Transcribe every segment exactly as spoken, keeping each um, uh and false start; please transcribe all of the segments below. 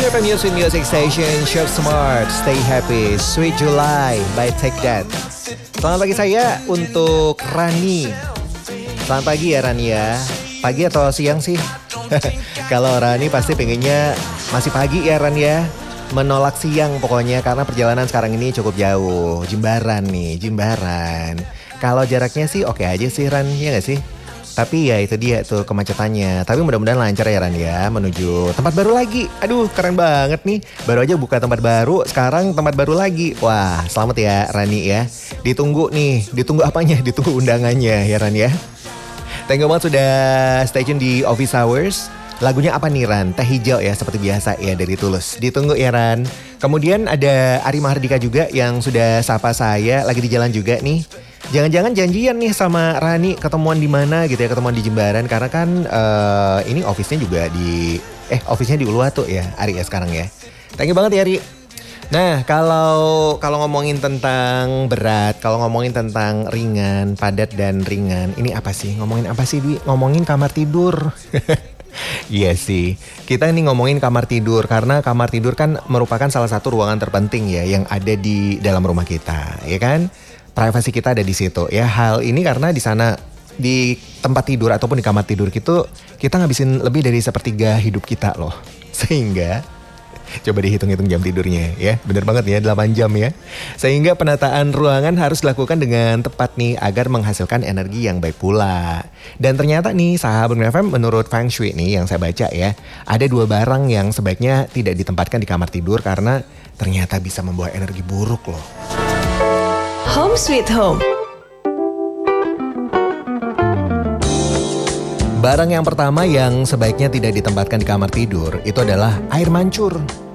F M Music Music Station, Shop Smart, Stay Happy, Sweet July by Take That. Selamat pagi saya untuk Rani. Selamat pagi ya Rani ya. Pagi atau siang sih? Kalau Rani pasti pengennya masih pagi ya Rani ya. Menolak siang pokoknya karena perjalanan sekarang ini cukup jauh. Jimbaran nih, Jimbaran. Kalau jaraknya sih oke aja sih Ran, ya gak sih? Tapi ya itu dia tuh kemacetannya. Tapi mudah-mudahan lancar ya Ran ya, menuju tempat baru lagi. Aduh keren banget nih. Baru aja buka tempat baru, sekarang tempat baru lagi. Wah selamat ya Rani ya. Ditunggu nih, ditunggu apanya? Ditunggu undangannya ya Ran ya. Thank you banget sudah stay tune di Office Hours. Lagunya apa nih Ran? Teh Hijau ya seperti biasa ya dari Tulus. Ditunggu ya Ran. Kemudian ada Ari Mahardika juga yang sudah sapa saya. Lagi di jalan juga nih. Jangan-jangan janjian nih sama Rani ketemuan di mana gitu ya, ketemuan di Jimbaran karena kan uh, ini office-nya juga di eh office-nya di Uluwatu ya, Ari ya sekarang ya. Thank you banget ya Ari. Nah, kalau kalau ngomongin tentang berat, kalau ngomongin tentang ringan, padat dan ringan, ini apa sih? Ngomongin apa sih, Dwi? Ngomongin kamar tidur. Iya sih, kita ini ngomongin kamar tidur karena kamar tidur kan merupakan salah satu ruangan terpenting ya yang ada di dalam rumah kita, ya kan? Privasi kita ada di situ ya. Hal ini karena di sana di tempat tidur ataupun di kamar tidur gitu kita ngabisin lebih dari sepertiga hidup kita loh. Sehingga coba dihitung-hitung jam tidurnya ya. Bener banget ya delapan jam ya. Sehingga penataan ruangan harus dilakukan dengan tepat nih agar menghasilkan energi yang baik pula. Dan ternyata nih sahabat F M menurut Feng Shui nih yang saya baca ya, ada dua barang yang sebaiknya tidak ditempatkan di kamar tidur karena ternyata bisa membawa energi buruk loh. Home Sweet Home. Barang yang pertama yang sebaiknya tidak ditempatkan di kamar tidur itu adalah air mancur.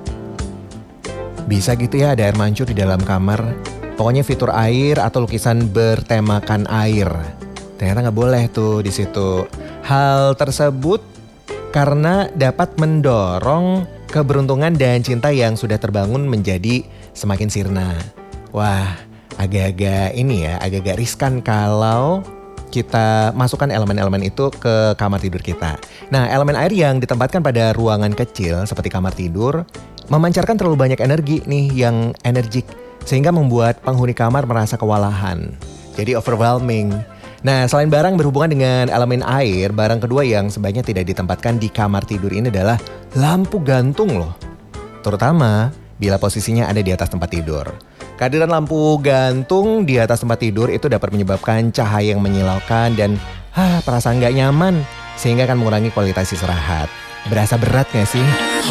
Bisa gitu ya ada air mancur di dalam kamar. Pokoknya fitur air atau lukisan bertemakan air. Ternyata nggak boleh tuh di situ. Hal tersebut karena dapat mendorong keberuntungan dan cinta yang sudah terbangun menjadi semakin sirna. Wah. Agak-agak ini ya, agak-agak riskan kalau kita masukkan elemen-elemen itu ke kamar tidur kita. Nah, elemen air yang ditempatkan pada ruangan kecil seperti kamar tidur memancarkan terlalu banyak energi nih yang energik sehingga membuat penghuni kamar merasa kewalahan. Jadi overwhelming. Nah, selain barang berhubungan dengan elemen air, barang kedua yang sebaiknya tidak ditempatkan di kamar tidur ini adalah lampu gantung loh. Terutama bila posisinya ada di atas tempat tidur. Kehadiran lampu gantung di atas tempat tidur itu dapat menyebabkan cahaya yang menyilaukan dan ah, perasaan gak nyaman. Sehingga akan mengurangi kualitas istirahat. Berasa berat gak sih?